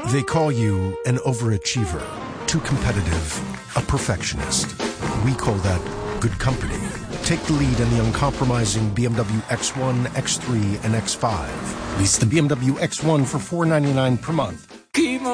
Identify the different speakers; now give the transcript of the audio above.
Speaker 1: They call you an overachiever, too competitive, a perfectionist. We call that good company. Take the lead in the uncompromising BMW X1, X3, and X5. Lease the BMW X1 for $499 per month